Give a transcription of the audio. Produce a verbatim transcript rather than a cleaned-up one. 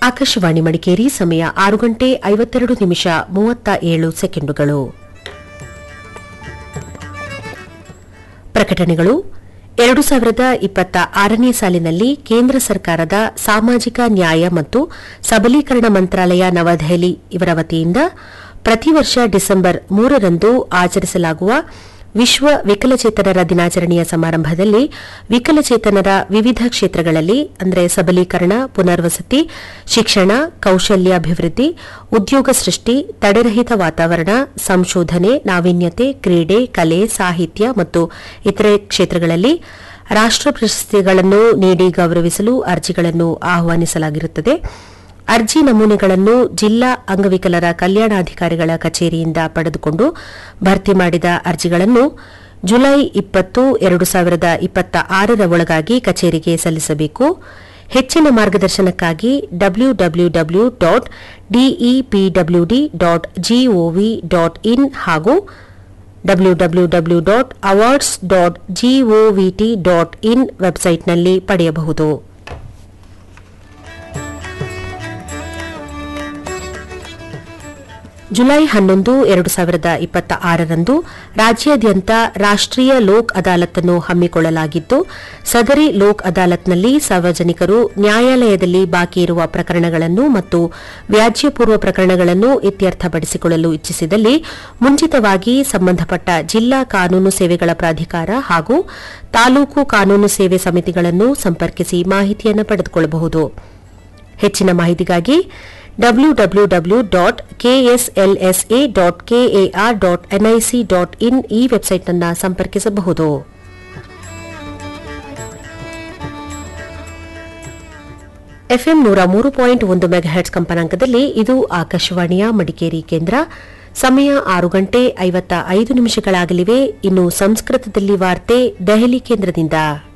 ಆಕಾಶವಾಣಿ ಮಡಿಕೇರಿ ಸಮಯ ಆರು ಗಂಟೆ ಐವತ್ತೆರಡು ನಿಮಿಷ ಮೂವತ್ತ ಏಳು ಸೆಕೆಂಡುಗಳು. ಪ್ರಕಟಣೆಗಳು. ಎರಡು ಸಾವಿರದ ಇಪ್ಪತ್ತ ಆರನೇ ಸಾಲಿನಲ್ಲಿ ಕೇಂದ್ರ ಸರ್ಕಾರದ ಸಾಮಾಜಿಕ ನ್ಯಾಯ ಮತ್ತು ಸಬಲೀಕರಣ ಮಂತ್ರಾಲಯ ನವದೆಹಲಿ ಇವರ ವತಿಯಿಂದ ಪ್ರತಿ ವರ್ಷ ಡಿಸೆಂಬರ್ ಮೂರರಂದು ಆಚರಿಸಲಾಗುವ ವಿಶ್ವ ವಿಕಲಚೇತನರ ದಿನಾಚರಣೆಯ ಸಮಾರಂಭದಲ್ಲಿ ವಿಕಲಚೇತನರ ವಿವಿಧ ಕ್ಷೇತ್ರಗಳಲ್ಲಿ ಅಂದರೆ ಸಬಲೀಕರಣ, ಪುನರ್ವಸತಿ, ಶಿಕ್ಷಣ, ಕೌಶಲ್ಯಾಭಿವೃದ್ಧಿ, ಉದ್ಯೋಗ ಸೃಷ್ಟಿ, ತಡೆರಹಿತ ವಾತಾವರಣ, ಸಂಶೋಧನೆ, ನಾವೀನ್ಯತೆ, ಕ್ರೀಡೆ, ಕಲೆ, ಸಾಹಿತ್ಯ ಮತ್ತು ಇತರೆ ಕ್ಷೇತ್ರಗಳಲ್ಲಿ ರಾಷ್ಟ್ರ ಪ್ರಶಸ್ತಿಗಳನ್ನು ನೀಡಿ ಗೌರವಿಸಲು ಅರ್ಜಿಗಳನ್ನು ಆಹ್ವಾನಿಸಲಾಗಿರುತ್ತದೆ. ಅರ್ಜಿ ನಮೂನೆಗಳನ್ನು ಜಿಲ್ಲಾ ಅಂಗವಿಕಲರ ಕಲ್ಯಾಣಾಧಿಕಾರಿಗಳ ಕಚೇರಿಯಿಂದ ಪಡೆದುಕೊಂಡು ಭರ್ತಿ ಮಾಡಿದ ಅರ್ಜಿಗಳನ್ನು ಜುಲೈ ಇಪ್ಪತ್ತು ಎರಡು ಸಾವಿರದ ಇಪ್ಪತ್ತ ಆರರ ಒಳಗಾಗಿ ಕಚೇರಿಗೆ ಸಲ್ಲಿಸಬೇಕು. ಹೆಚ್ಚಿನ ಮಾರ್ಗದರ್ಶನಕ್ಕಾಗಿ W W W dot DEPWD dot gov dot in ಹಾಗೂ W W W dot awards dot govt dot in ವೆಬ್ಸೈಟ್ನಲ್ಲಿ ಪಡೆಯಬಹುದು. ಜುಲೈ ಹನ್ನೊಂದು ಎರಡು ಸಾವಿರದ ಇಪ್ಪತ್ತ ಆರರಂದು ರಾಜ್ಯಾದ್ಯಂತ ರಾಷ್ಟೀಯ ಲೋಕ್ ಅದಾಲತ್ನ್ನು ಹಮ್ಮಿಕೊಳ್ಳಲಾಗಿದ್ದು, ಸದರಿ ಲೋಕ್ ಅದಾಲತ್ನಲ್ಲಿ ಸಾರ್ವಜನಿಕರು ನ್ಯಾಯಾಲಯದಲ್ಲಿ ಬಾಕಿ ಇರುವ ಪ್ರಕರಣಗಳನ್ನು ಮತ್ತು ವ್ಯಾಜ್ಯಪೂರ್ವ ಪ್ರಕರಣಗಳನ್ನು ಇತ್ಯರ್ಥಪಡಿಸಿಕೊಳ್ಳಲು ಇಚ್ಛಿಸಿದಲ್ಲಿ ಮುಂಚಿತವಾಗಿ ಸಂಬಂಧಪಟ್ಟ ಜಿಲ್ಲಾ ಕಾನೂನು ಸೇವೆಗಳ ಪ್ರಾಧಿಕಾರ ಹಾಗೂ ತಾಲೂಕು ಕಾನೂನು ಸೇವೆ ಸಮಿತಿಗಳನ್ನು ಸಂಪರ್ಕಿಸಿ ಮಾಹಿತಿಯನ್ನು ಪಡೆದುಕೊಳ್ಳಬಹುದು. ಹೆಚ್ಚಿನ ಮಾಹಿತಿಗಾಗಿ W W W dot ಕೆಎಸ್ಎಲ್ಎಸ್ಎ dot KAR dot NIC dot in ಈ ವೆಬ್ಸೈಟ್ ಅನ್ನು ಸಂಪರ್ಕಿಸಬಹುದು. ಎಫ್ಎಂ ನೂರ ಮೂರು ಪಾಯಿಂಟ್ ಒಂದು ಮೆಗಾಹೆಟ್ಸ್ ಕಂಪನಾಂಕದಲ್ಲಿ ಇದು ಆಕಾಶವಾಣಿಯ ಮಡಿಕೇರಿ ಕೇಂದ್ರ. ಸಮಯ ಆರು ಗಂಟೆ ಐವತ್ತ ಐದು ನಿಮಿಷಗಳಾಗಲಿವೆ. ಇನ್ನು ಸಂಸ್ಕೃತದಲ್ಲಿ ವಾರ್ತೆ ದೆಹಲಿ ಕೇಂದ್ರದಿಂದ.